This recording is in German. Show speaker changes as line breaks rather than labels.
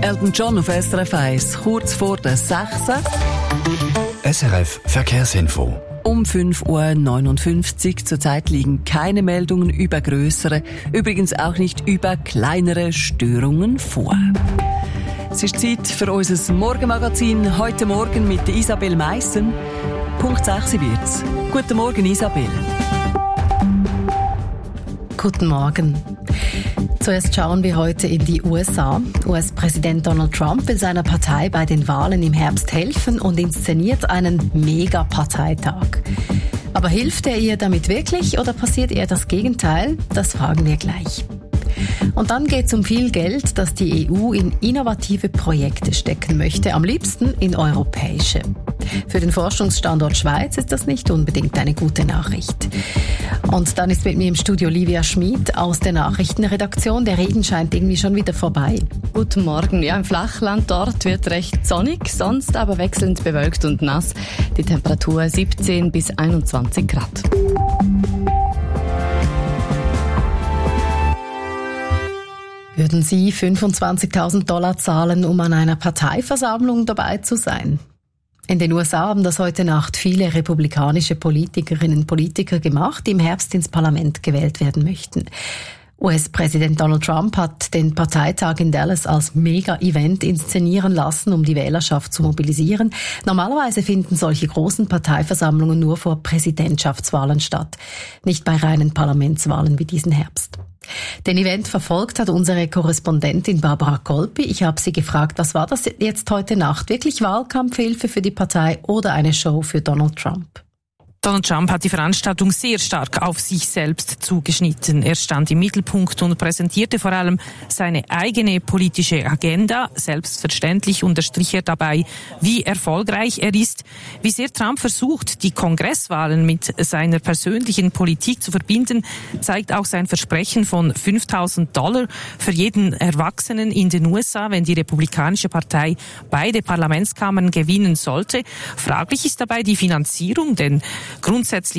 Elton John auf SRF 1, kurz vor der 6.
SRF Verkehrsinfo.
Um 5.59 Uhr. Zurzeit liegen keine Meldungen über grössere, übrigens auch nicht über kleinere Störungen vor. Es ist Zeit für unser Morgenmagazin. Heute Morgen mit Isabel Meissen. Punkt 6 wird's. Guten Morgen, Isabel.
Guten Morgen. Zuerst schauen wir heute in die USA. US-Präsident Donald Trump will seiner Partei bei den Wahlen im Herbst helfen und inszeniert einen Mega-Parteitag. Aber hilft er ihr damit wirklich oder passiert eher das Gegenteil? Das fragen wir gleich. Und dann geht es um viel Geld, das die EU in innovative Projekte stecken möchte, am liebsten in europäische. Für den Forschungsstandort Schweiz ist das nicht unbedingt eine gute Nachricht. Und dann ist mit mir im Studio Livia Schmid aus der Nachrichtenredaktion. Der Regen scheint irgendwie schon wieder vorbei.
Guten Morgen. Ja, im Flachland dort wird recht sonnig, sonst aber wechselnd bewölkt und nass. Die Temperatur 17 bis 21 Grad.
Würden Sie $25.000 zahlen, um an einer Parteiversammlung dabei zu sein? In den USA haben das heute Nacht viele republikanische Politikerinnen und Politiker gemacht, die im Herbst ins Parlament gewählt werden möchten. US-Präsident Donald Trump hat den Parteitag in Dallas als Mega-Event inszenieren lassen, um die Wählerschaft zu mobilisieren. Normalerweise finden solche großen Parteiversammlungen nur vor Präsidentschaftswahlen statt, nicht bei reinen Parlamentswahlen wie diesen Herbst. Den Event verfolgt hat unsere Korrespondentin Barbara Kolpi. Ich habe sie gefragt, was war das jetzt heute Nacht? Wirklich Wahlkampfhilfe für die Partei oder eine Show für Donald Trump?
Donald Trump hat die Veranstaltung sehr stark auf sich selbst zugeschnitten. Er stand im Mittelpunkt und präsentierte vor allem seine eigene politische Agenda. Selbstverständlich unterstrich er dabei, wie erfolgreich er ist, wie sehr Trump versucht, die Kongresswahlen mit seiner persönlichen Politik zu verbinden, zeigt auch sein Versprechen von $5.000 für jeden Erwachsenen in den USA, wenn die Republikanische Partei beide Parlamentskammern gewinnen sollte. Fraglich ist dabei die Finanzierung, denn grundsätzlich